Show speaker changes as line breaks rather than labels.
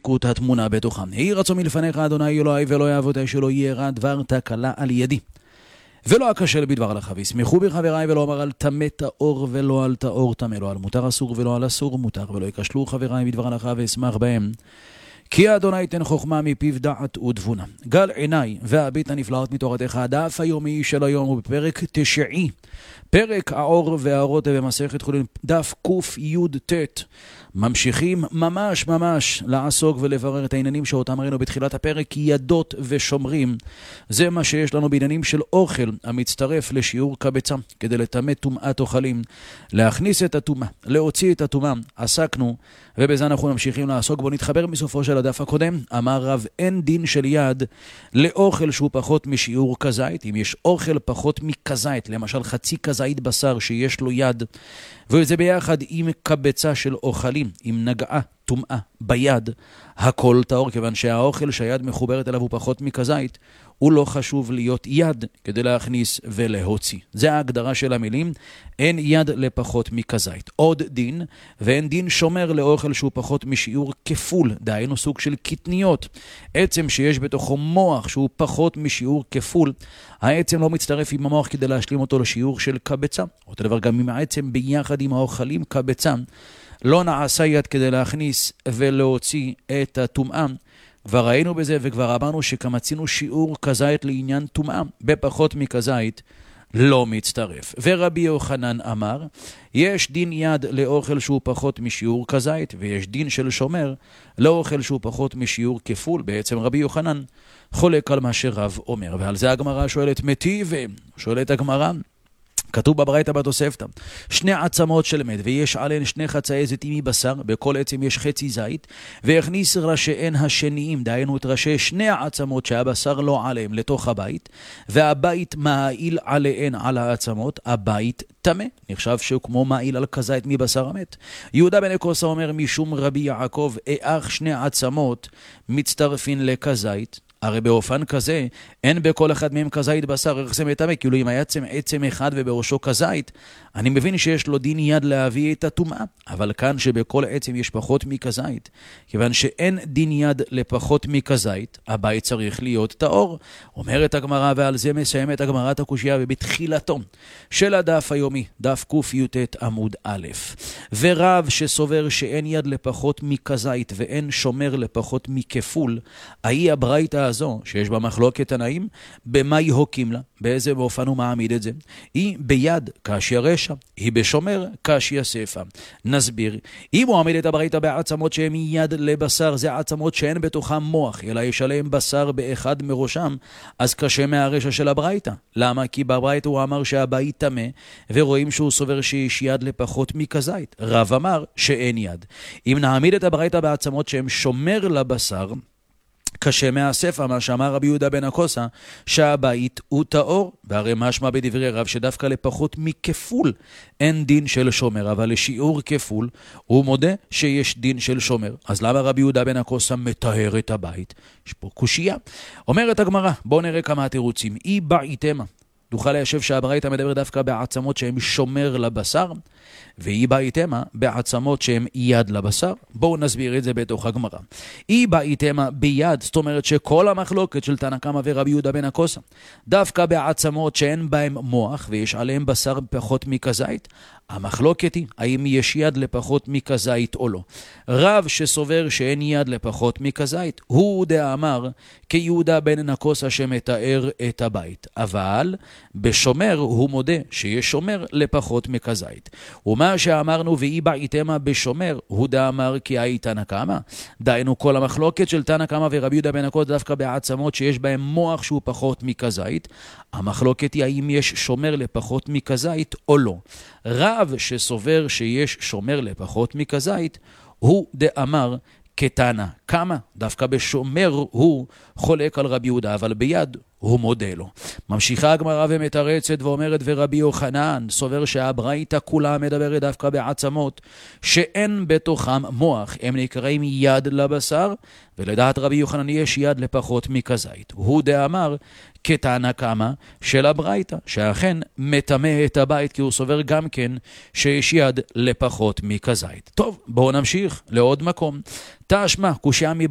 דבקות התמונה בתוכם. יהי רצון מלפניך אדוני אלוהי ואלוהי אבותי שלא ירע דבר תקלה על ידי. ולא אכשל בדבר הלכה, וישמחו בי חבריי ולא אמר על טמא טהור ולא על טהור טמא, לא על מותר אסור ולא על אסור מותר, ולא יכשלו חבריי בדבר הלכה ואשמח בהם. כי אדוני יתן חוכמה מפיו דעת ותבונה. גל עיניי והביט הנפלאות מתורתך. הדף היומי של היום הוא בפרק 9, פרק האור והאורות במסכת חולין, דף קי"ט. ממשיכים ממש לעסוק ולברר את העניינים שאותם ראינו בתחילת הפרק, ידות ושומרים. זה מה שיש לנו בעניינים של אוכל המצטרף לשיעור קבצה, כדי לטמא טומאת אוכלים, להכניס את הטומאה, להוציא את הטומאה. עסקנו, ובזה אנחנו ממשיכים לעסוק. בוא נתחבר מסופו של הדף הקודם. אמר רב, אין דין של יד לאוכל שהוא פחות משיעור כזית. אם יש אוכל פחות מכזית, למשל חצי כזית בשר שיש לו יד, וזה ביחד עם קבצה של אוכלים, עם נגעה טומאה ביד, הכל טהור, כיוון שהאוכל שהיד מחוברת אליו הוא פחות מכזית, הוא לא חשוב להיות יד כדי להכניס ולהוציא. זה ההגדרה של המילים, אין יד לפחות מכזית. עוד דין, ואין דין שומר לאוכל שהוא פחות משיעור כפול, דהיינו סוג של קטניות. עצם שיש בתוכו מוח שהוא פחות משיעור כפול, העצם לא מצטרף עם המוח כדי להשלים אותו לשיעור של קבצה. אותו דבר גם עם העצם ביחד עם האוכלים קבצה, לא נעשה יד כדי להכניס ולהוציא את הטומאה. כבר ראינו בזה וכבר אמרנו שכמצינו שיעור כזית לעניין טומאה, בפחות מכזית לא מצטרף. ורבי יוחנן אמר, יש דין יד לאוכל שהוא פחות משיעור כזית, ויש דין של שומר לאוכל שהוא פחות משיעור כפול. בעצם רבי יוחנן חולק על מה שרב אומר, ועל זה הגמרא שואלת מטיב, שואלת הגמרא, כתוב בברייתא בתוספתא, 2 עצמות של מת, ויש עליהן 2 חצאי זיתים מבשר, בכל עצם יש חצי זית, והכניס ראשיהן השניים, דהיינו את ראשי 2 העצמות שהבשר לא עליהם לתוך הבית, והבית מעיל עליהן על העצמות, הבית טמא, נחשב שהוא כמו מעיל על כזית מבשר המת. יהודה בן אקוסה אומר, משום רבי יעקב, אך 2 עצמות מצטרפין לכזית, הרי באופן כזה, אין בכל אחד מהם כזית בשר, איך זה מטמא? כאילו אם היה עצם אחד ובראשו כזית, אני מבין שיש לו דין יד להביא את הטומאה, אבל כאן שבכל עצם יש פחות מכזית, כיוון שאין דין יד לפחות מכזית, הבית צריך להיות טהור. אומרת הגמרא, ועל זה מסיימת הגמרא את הקושיה, ובתחילתו של הדף היומי, דף קי"ט עמוד א', ורב שסובר שאין יד לפחות מכזית ואין שומר לפחות מכפול, ההיא הברייתא הזו שיש בה מחלוקת תנאים, במה יהוקים לה? באיזה באופן הוא מעמיד את זה? היא ביד קשיא רשע, היא בשומר קשיא ספא. נסביר. אם הוא עמיד את הברייתא בעצמות שהן יד לבשר, זה עצמות שאין בתוכם מוח, אלא יש עליהם בשר באחד מראשם, אז קשה מהרשע של הברייתא. למה? כי בברייתא הוא אמר שהבית טמא, ורואים שהוא סובר שיש יד לפחות מכזית. רב אמר שאין יד. אם נעמיד את הברייתא בעצמות שהן שומר לבשר, קשה מהספר, מה שאמר רבי יהודה בן אקוסה, שהבית הוא טהור, והרי משמע בדברי רב שדווקא לפחות מכפול אין דין של שומר, אבל לשיעור כפול הוא מודה שיש דין של שומר. אז למה רבי יהודה בן אקוסה מטהר את הבית? יש פה קושיה. אומרת הגמרא, בואו נראה כמה תירוצים. אי בעיתמה, תוכל ליישב שהברייתא מדבר דווקא בעצמות שהם שומר לבשר, והיא בעיתמה בעצמות שהם יד לבשר. בואו נסביר את זה בתוך הגמרא. היא בעיתמה ביד, זאת אומרת שכל המחלוקת של תנא קמא ורבי יהודה בן אקוסה, דווקא בעצמות שאין בהם מוח ויש עליהם בשר פחות מכזית, המחלוקת היא האם יש יד לפחות מכזית או לא. רב שסובר שאין יד לפחות מכזית, הוא דאמר כיהודה בן אקוסה שמתאר את הבית, אבל בשומר הוא מודה שיש שומר לפחות מכזית. ומה שאמרנו ואי בעיתמה בשומר, הוא דאמר כי היי תנא קמא, דהיינו כל המחלוקת של תנא קמא ורבי יהודה בן אקוסה דווקא בעצמות שיש בהם מוח שהוא פחות מכזית, המחלוקת היא האם יש שומר לפחות מכזית או לא. רב שסובר שיש שומר לפחות מכזית, הוא דאמר כתנא קמא, דווקא בשומר הוא חולק על רבי יהודה, אבל ביד הוא מודה לו. ממשיכה הגמרא ומתרצת ואומרת, ורבי יוחנן סובר שהברייתא כולה מדברת דווקא בעצמות שאין בתוכם מוח, הם נקראים יד לבשר, ולדעת רבי יוחנן יש יד לפחות מכזית. הוא דאמר כתנא קמא של הברייתא, שאכן מטמא את הבית, כי הוא סובר גם כן שיש יד לפחות מכזית. טוב, בואו נמשיך לעוד מקום. תשמע, קושיה